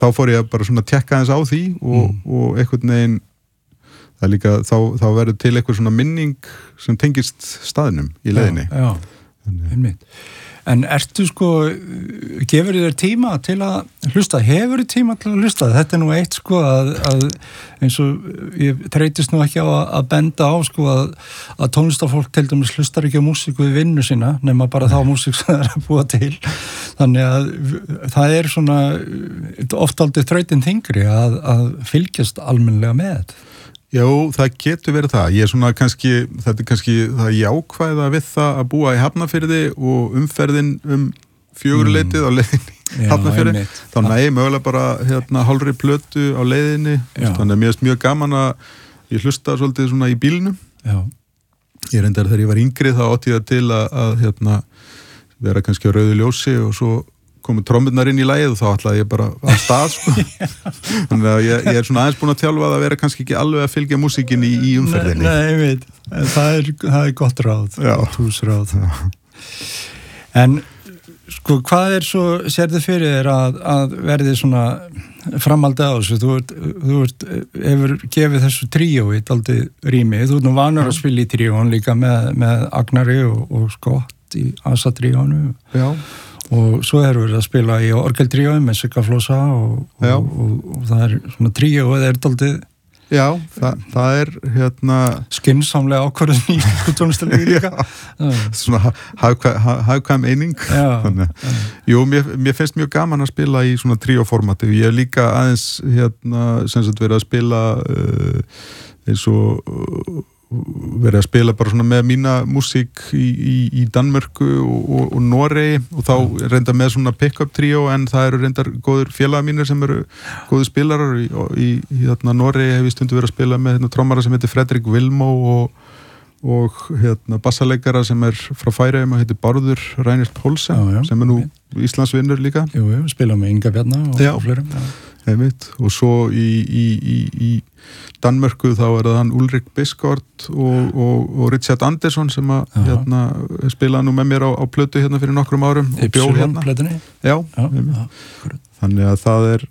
þá fór ég bara svona að tekka aðeins á því og einhvern veginn það er líka, þá verður til eitthvað svona minning sem tengist staðnum í leiðinni. Já, einmitt. En ertu sko, gefur þér tíma til að hlusta? Hefur þér tíma til að hlusta? Þetta er nú eitt sko að eins og ég þreytist nú ekki á að benda á sko að tónlistarfólk til dæmis hlustar ekki á músík við vinnu sína, nema bara þá músík sem það er að búa til. Þannig að það er svona oft aldrei þrautin þyngri að fylgjast almennilega með þetta. Já, það getur verið það. Ég er svona þetta er kannski það jákvæða við það að búa í Hafnarfirði og umferðin 4-leytið á leiðinni í Hafnarfirði. Þá næði mögulega bara hálfri plötu á leiðinni. Þannig að mér finnst mjög gaman að ég hlusta svolítið svona í bílnum. Já. Ég reyndar þegar ég var yngri þá átti ég til að vera kannski á rauðu ljósi og svo komu trommurnar inn í lagið og þá ætlaði ég bara að stað sko. Þannig að ég er svona aðeins búin að þjálfa að vera kannski ekki alveg að fylgja músíkinni í umferðinni. Nei, ég veit. Það er gott ráð. Já. Húsráð. En sko, hvað er svo, sérðu fyrir þér að verði svona framhaldi á þessu? Þú hefur gefið þessu tríói dálítið rými. Þú ert nú vanur að spila í tríóin líka með Agnari og Scott í Asa-tríónu. Já. Og svo erum við að spila í orgeltríói með Sigga Flosa og það er svona tríó eða er daldið. Já, það er skynsamlega ákvörðun í tónlistarlegu líka. Svona hagkvæm eining. Jú, mér finnst mjög gaman að spila í svona tríóformati. Ég hef líka aðeins sem sagt verið að spila eins og verið að spila bara svona með mína músík í Danmörku og Noregi og þá reyndar með svona pick-up tríó en það eru reyndar góður félagar mínir sem eru góður spilarar í Noregi hef ég stundu verið að spila með trommara sem heitir Fredrik Vilmó og bassaleikara sem er frá Færeyjum og heitir Bárður Reinert Poulsen sem er nú Íslandsvinnur líka. Jú, við spila með Inga Bjarna og flerum. Og svo í Danmörku þá er það hann Ulrik Bisgaard og Richard Andersson sem spilaði nú með mér á plötu hérna fyrir nokkrum árum og bjó hérna. Já. Þannig að það er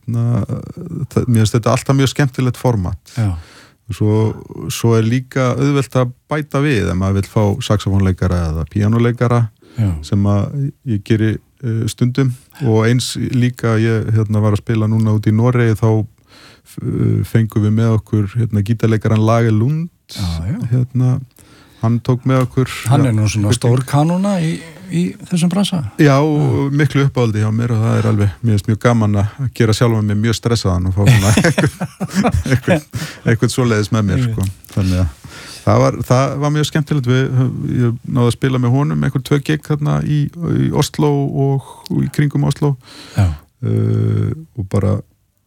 mér finnst þetta alltaf mjög skemmtilegt format. Já. Svo er líka auðvelt að bæta við ef maður vill fá saxofónleikara eða píanóleikara sem að ég geri stundum og eins líka ég var að spila núna út í Noregi þá fengum við með okkur gítarleikaran Lage Lund hann tók með okkur hann er nú svona stór kanóna í þessum bransa já, miklu uppáldi hjá mér og það er alveg mér finnst mjög gaman að gera sjálfa mig mjög stressaðan og fá svona eitthvað svoleiðis með mér sko. Þannig að það var mjög skemmtilegt ég náði að spila með honum einhver 2 gig þarna í Oslo og í kringum Oslo og bara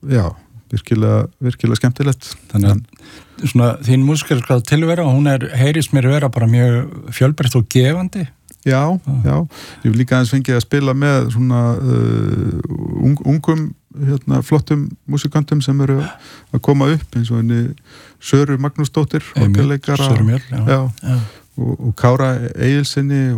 virkilega skemmtilegt. Þannig að svona þín músikalska tilvera hún heyrist mér vera bara mjög fjölbreytt og gefandi. Já, ég vil líka aðeins fengið að spila með svona ungum flottum músikantum sem eru að koma upp eins og henni Söru Magnúsdóttir orgelleikara og Kára Egilsinni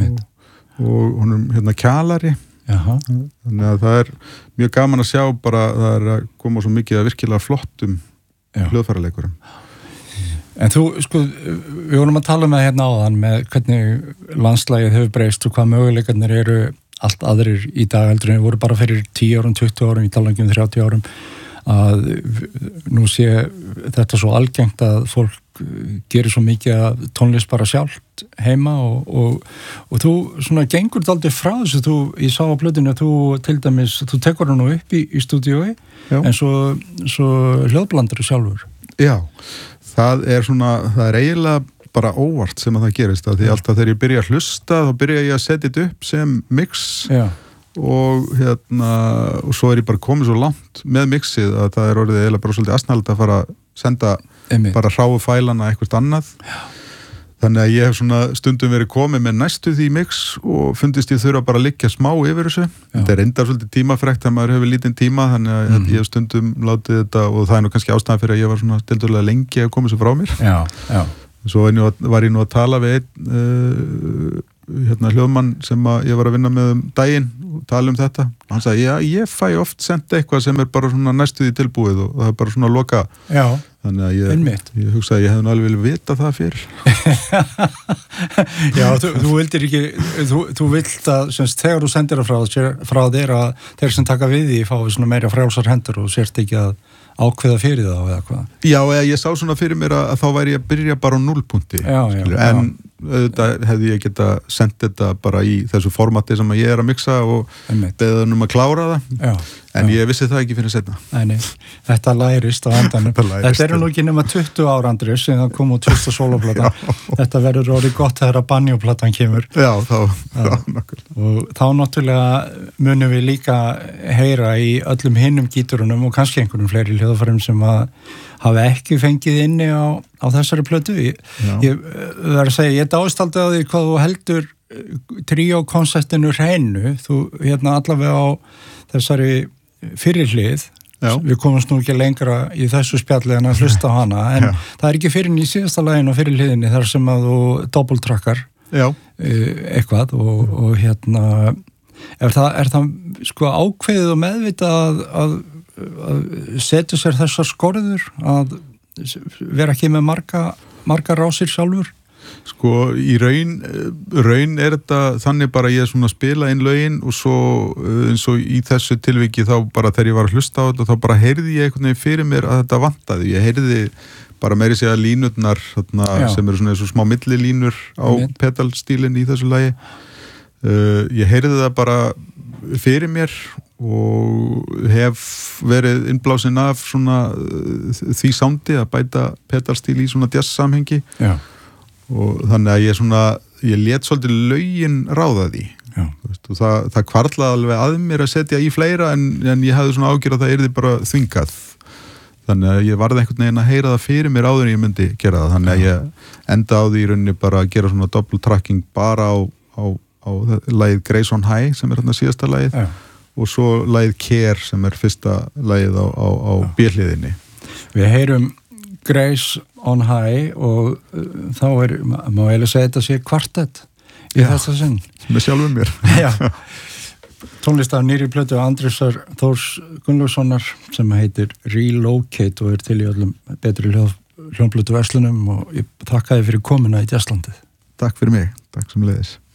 og honum Kjalari. Þannig að það er mjög gaman að sjá bara það er að koma svo mikið að virkilega flottum hljóðfæraleikurum. En þú, sko, við vorum að tala með hérna áðan með hvernig landslagið hefur breyst og hvað möguleikarnir eru allt aðrir í dag heldur en voru bara fyrir 10 árum, 20 árum, í tala um 30 árum að nú sé þetta svo algengt að fólk gerir svo mikið að tónlist bara sjálft heima og þú svona gengur dálítið frá þessu ég sá á plötinu að þú til dæmis þú tekur hann nú upp í stúdíói en svo hljóðblandar sjálfur. Já, það er eiginlega bara óvart sem að það gerist því alltaf þegar ég byrja að hlusta þá byrja ég að setja þetta upp sem mix og svo er ég bara komið svo langt með mixið að það er orðið eiginlega bara svolítið asnalegt að fara að senda bara hráu fælana eitthvað annað. Þannig að ég hef svona stundum verið komið með næstu því mix og fundist ég þurfa bara að liggja smá yfir þessu. Þetta er reyndar svolítið tímafrekt þegar maður hefur lítinn tíma þannig að ég hef stundum látið þetta og það er nú kannski ástæðan fyrir að ég var svona tiltölulega lengi að koma þessu frá mér. Já. Svo var ég nú að tala við einn hljóðmann sem ég var að vinna með daginn og tala um þetta hann sagði, já, ég fæ oft sendt eitthvað sem bara svona næstuði tilbúið og það bara svona loka. Já, þannig að ég hugsaði að ég hefði nú alveg vilja vita það fyrir. Já, þú vildir ekki, þú vilt að, semst, þegar þú sendir það frá þér að þeir sem taka við því fái svona meira frjálsar hendur og sért ekki að ákveða fyrir það eða hvað. Já, ég sá svona fyrir mér að þá væri ég að byrja bara á 0 punkti. En auðvitað hefði ég geta sendt þetta bara í þessu formati sem ég að mixa og beða hann að klára það. En ég vissi það ekki fyrir setna. Nei, þetta lærist á endanum. Þetta nú ekki nema 20 ára, Andrés, sem það kom úr 20 soloplatan. Þetta verður orðið gott þegar að banjóplatan kemur. Já, þá. Og þá náttúrulega munum við líka heyra í öllum hinnum gíturunum og kannski einhverjum fleiri hljóðfærum sem að hafa ekki fengið inni á þessari plötu. Ég verður að segja, ég dáist aldrei á því hvað þú heldur tríókonsertinu hreinu. Þú allavega á þessari fyrirhlið. Við komumst nú ekki lengra í þessu spjalli en að hlusta á hana, en það ekki fyrir í síðasta laginu á fyrirhliðinni þar sem að þú doppeltrakkar eitthvað og er það sko ákveðið og meðvitað að setja sér þessar skorður að vera ekki með marga rásir sjálfur? Sko, í raun þetta þannig bara ég svona spila inn lögin og svo eins og í þessu tilviki þá bara þegar ég var að hlusta á þetta þá bara heyrði ég einhvern veginn fyrir mér að þetta vantaði. Ég heyrði bara meiri segja línurnar sem eru svona eins og smá millilínur á pedalstílinn í þessu lagi. Ég heyrði það bara fyrir mér og hef verið innblásin af svona því soundi að bæta pedalstíl í svona jazz samhengi. Já. Og þannig að ég lét svolítið lögin ráða því. Og það hvarflaði alveg að mér að setja í fleira en ég hafði svona ágjörð að það yrði bara þvingað. Þannig að ég varði einhvern veginn að heyra það fyrir mér áður en ég myndi gera það. Þannig að ég enda á því í rauninni bara að gera svona double tracking bara á lagið Grace on High sem er þarna síðasta lagið og svo lagið Care sem er fyrsta lagið á B-hliðinni. Við heyrum Grace on High og þá má eiginlega segja þetta sé kvartett í þetta sinn. Með sjálfum mér. Já. Tónlist af nýrri plötu Andrésar Þórs Gunnlaugssonar sem heitir Relocate og er til í öllum betri hljómplötu verslunum og ég þakka þið fyrir komuna í Jazzlandið. Takk fyrir mig. Takk sem leiðis.